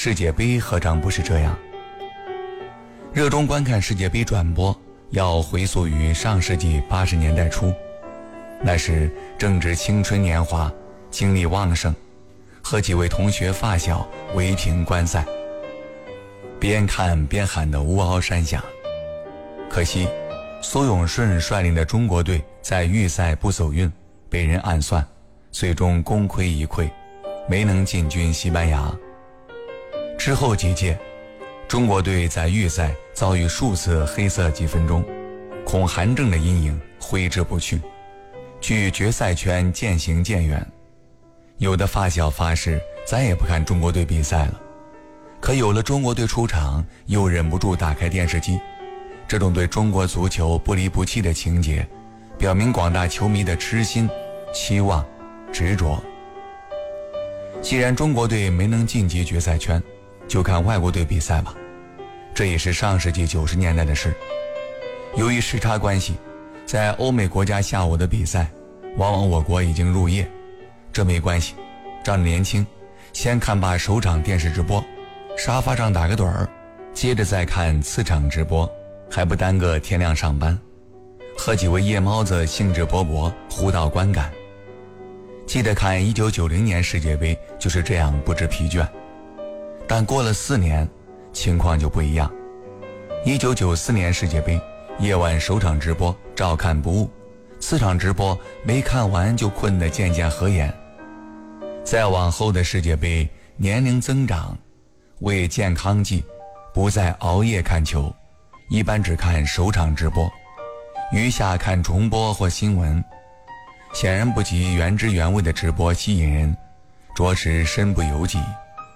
世界杯何尝不是这样？热衷观看世界杯转播，要回溯于上世纪80年代初，那时正值青春年华，精力旺盛，和几位同学发小围屏观赛，边看边喊得吴嗷山响。可惜苏永顺率领的中国队在预赛不走运，被人暗算，最终功亏一篑，没能进军西班牙。之后几届，中国队在预赛遭遇数次黑色几分钟，恐韩正的阴影挥之不去，距决赛圈渐行渐远。有的发小发誓再也不看中国队比赛了，可有了中国队出场，又忍不住打开电视机。这种对中国足球不离不弃的情节，表明广大球迷的痴心、期望、执着。既然中国队没能晋级决赛圈，就看外国队比赛吧，这也是上世纪90年代的事。由于时差关系，在欧美国家下午的比赛，往往我国已经入夜。这没关系，仗着年轻，先看罢首场电视直播，沙发上打个盹儿，接着再看次场直播，还不耽搁天亮上班。和几位夜猫子兴致勃勃，互道观感。记得看1990年世界杯就是这样不知疲倦。但过了4年，情况就不一样。1994年世界杯，夜晚首场直播照看不误，次场直播没看完就困得渐渐合眼。再往后的世界杯，年龄增长，为健康计，不再熬夜看球，一般只看首场直播，余下看重播或新闻。显然不及原汁原味的直播吸引人，着实身不由己。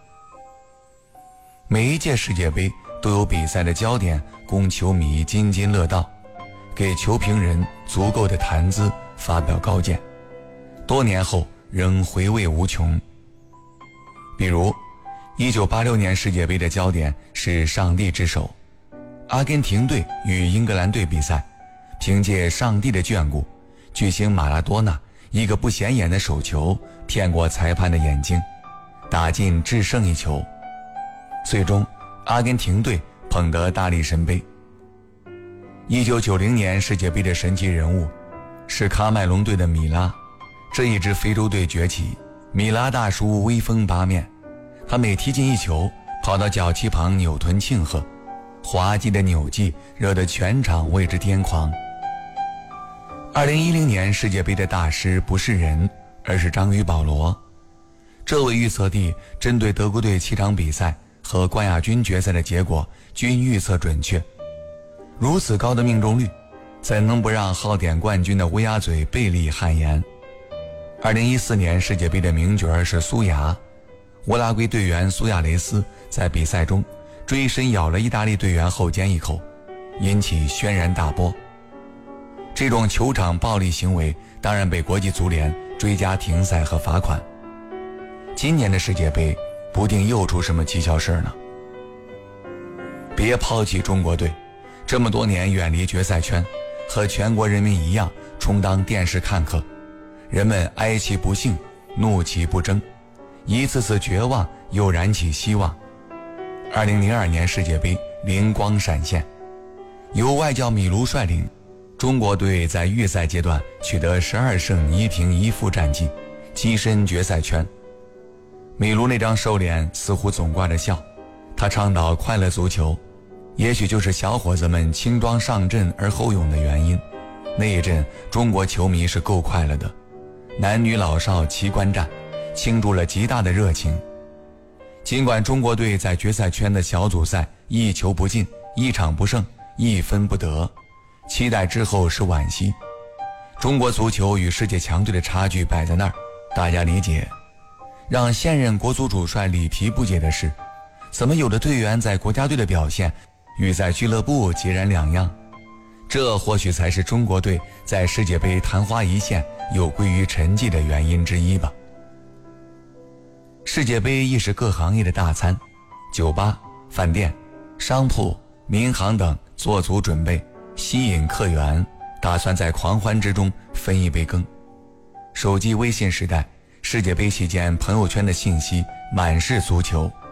每一届世界杯都有比赛的焦点供球迷津津乐道，给球评人足够的谈资发表高见，多年后仍回味无穷。比如1986年世界杯的焦点是上帝之手，阿根廷队与英格兰队比赛，凭借上帝的眷顾，巨星马拉多纳一个不显眼的手球骗过裁判的眼睛，打进制胜一球。最终阿根廷队捧得大力神杯。1990年世界杯的神奇人物是喀麦隆队的米拉。这一支非洲队崛起，米拉大叔威风八面，他每踢进一球，跑到脚旗旁扭臀庆贺，滑稽的扭计惹得全场为之癫狂。2010年世界杯的大师不是人，而是章鱼保罗。这位预测帝针对德国队7场比赛和冠亚军决赛的结果均预测准确，如此高的命中率，怎能不让号点冠军的乌鸦嘴贝利汗颜？2014年世界杯的名角是苏牙，乌拉圭队员苏亚雷斯在比赛中追身咬了意大利队员后肩一口，引起轩然大波。这种球场暴力行为当然被国际足联追加停赛和罚款。今年的世界杯不定又出什么蹊跷事呢？别抛弃中国队，这么多年远离决赛圈，和全国人民一样充当电视看客，人们哀其不幸，怒其不争，一次次绝望又燃起希望。2002年世界杯灵光闪现，由外教米卢率领，中国队在预赛阶段取得12胜1平1负战绩，跻身决赛圈。米卢那张瘦脸似乎总挂着笑，他倡导快乐足球，也许就是小伙子们轻装上阵而后勇的原因。那一阵中国球迷是够快乐的，男女老少齐观战，倾注了极大的热情。尽管中国队在决赛圈的小组赛一球不进，1场不胜，1分不得，期待之后是惋惜。中国足球与世界强队的差距摆在那儿，大家理解。让现任国足主帅里皮不解的是，怎么有的队员在国家队的表现与在俱乐部截然两样？这或许才是中国队在世界杯昙花一现又归于沉寂的原因之一吧。世界杯亦是各行业的大餐，酒吧、饭店、商铺、民航等做足准备，吸引客源，打算在狂欢之中分一杯羹。手机微信时代，世界杯期间朋友圈的信息满是足球，